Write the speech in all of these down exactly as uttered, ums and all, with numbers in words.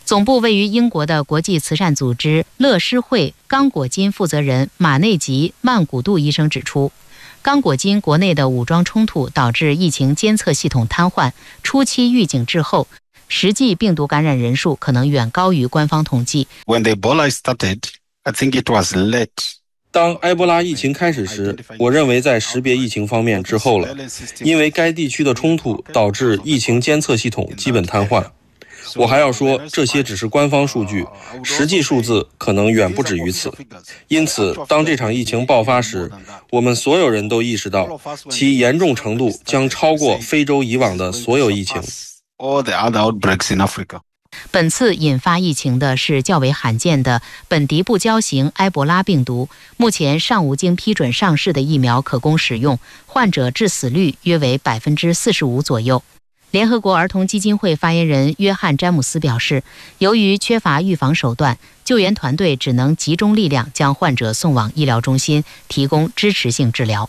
总部位于英国的国际慈善组织乐施会刚果金负责人马内吉·曼古杜医生指出，刚果金国内的武装冲突导致疫情监测系统瘫痪，初期预警滞后，实际病毒感染人数可能远高于官方统计。 When the Ebola started, I think it was late. 当埃博拉疫情开始时，我认为在识别疫情方面滞后了，因为该地区的冲突导致疫情监测系统基本瘫痪。我还要说，这些只是官方数据，实际数字可能远不止于此。因此，当这场疫情爆发时，我们所有人都意识到，其严重程度将超过非洲以往的所有疫情。 本次引发疫情的是较为罕见的本迪布胶型埃博拉病毒，目前尚无经批准上市的疫苗可供使用，患者致死率约为百分之四十五左右。联合国儿童基金会发言人约翰·詹姆斯表示，由于缺乏预防手段，救援团队只能集中力量将患者送往医疗中心，提供支持性治疗。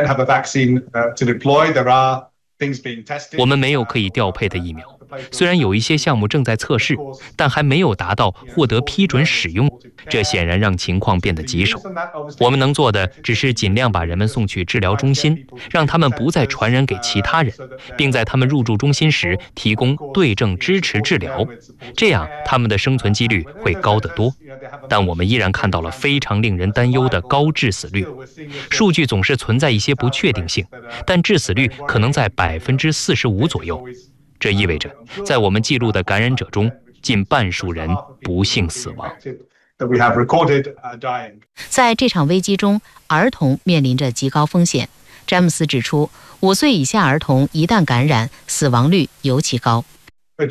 我们没有可以调配的疫苗，虽然有一些项目正在测试，但还没有达到获得批准使用，这显然让情况变得棘手。我们能做的只是尽量把人们送去治疗中心，让他们不再传染给其他人，并在他们入住中心时提供对症支持治疗，这样他们的生存几率会高得多。但我们依然看到了非常令人担忧的高致死率，数据总是存在一些不确定性，但致死率可能在百分之四十五左右。这意味着，在我们记录的感染者中，近半数人不幸死亡。 在这场危机中，儿童面临着极高风险。詹姆斯指出，五岁以下儿童一旦感染，死亡率尤其高。 对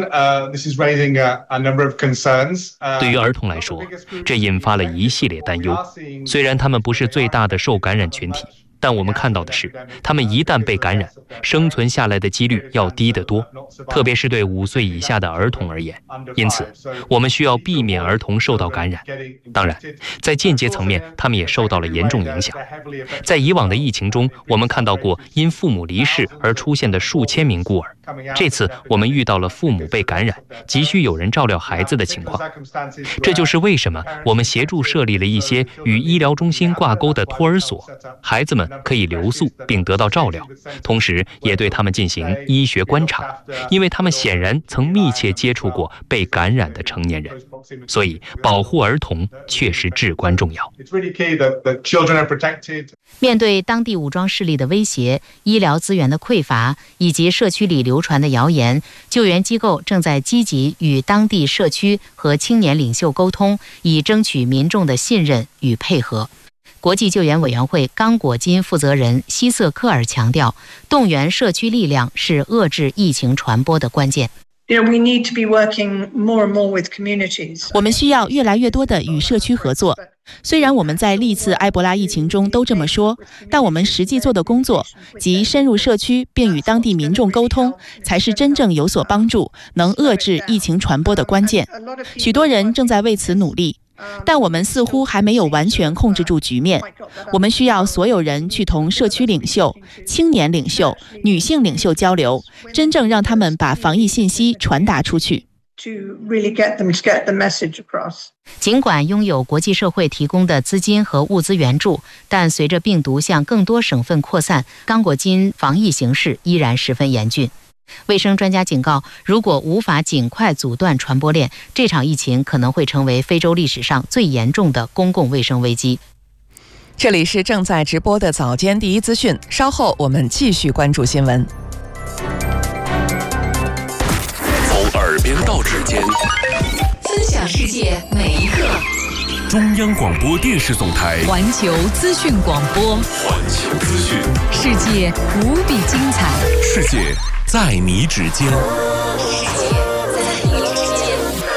于儿童来说，这引发了一系列担忧。虽然他们不是最大的受感染群体，但我们看到的是，他们一旦被感染，生存下来的几率要低得多，特别是对五岁以下的儿童而言。因此，我们需要避免儿童受到感染。当然，在间接层面，他们也受到了严重影响。在以往的疫情中，我们看到过因父母离世而出现的数千名孤儿。这次我们遇到了父母被感染，急需有人照料孩子的情况。这就是为什么我们协助设立了一些与医疗中心挂钩的托儿所，孩子们可以留宿并得到照料，同时也对他们进行医学观察，因为他们显然曾密切接触过被感染的成年人，所以保护儿童确实至关重要。 面对当地武装势力的威胁、医疗资源的匮乏以及社区里流传的谣言，救援机构正在积极与当地社区和青年领袖沟通，以争取民众的信任与配合。国际救援委员会刚果金负责人希瑟克尔强调，动员社区力量是遏制疫情传播的关键。 我们需要越来越多的与社区合作。虽然我们在历次埃博拉疫情中都这么说，但我们实际做的工作，即深入社区并与当地民众沟通，才是真正有所帮助、能遏制疫情传播的关键。许多人正在为此努力，但我们似乎还没有完全控制住局面。我们需要所有人去同社区领袖、青年领袖、女性领袖交流，真正让他们把防疫信息传达出去。 尽管拥有国际社会提供的资金和物资援助，但随着病毒向更多省份扩散，刚果金防疫形势依然十分严峻。卫生专家警告，如果无法尽快阻断传播链，这场疫情可能会成为非洲历史上最严重的公共卫生危机。 这里是正在直播的早间第一资讯，稍后我们继续关注新闻。 从耳边到指尖， 分享世界每一刻。 中央广播电视总台环球资讯广播， 环球资讯， 世界无比精彩， 世界在你指尖， 世界在你指尖。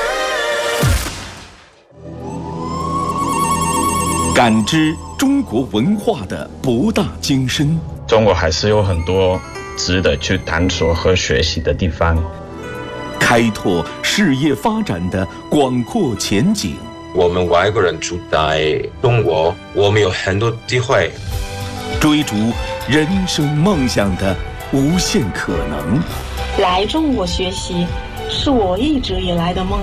感知中国文化的博大精深， 中国还是有很多值得去探索和学习的地方， 开拓事业发展的广阔前景。 我们外国人住在中国，我们有很多机会追逐人生梦想的无限可能。 来中国学习是我一直以来的梦